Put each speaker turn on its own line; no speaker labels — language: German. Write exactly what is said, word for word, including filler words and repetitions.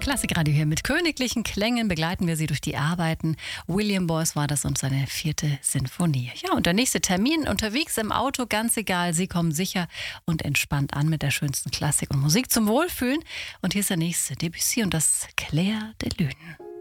Klassikradio hier mit königlichen Klängen begleiten wir Sie durch die Arbeiten. William Boyce war das und seine vierte Sinfonie. Ja, und der nächste Termin unterwegs im Auto, ganz egal. Sie kommen sicher und entspannt an mit der schönsten Klassik und Musik zum Wohlfühlen. Und hier ist der nächste, Debussy und das Clair de Lune.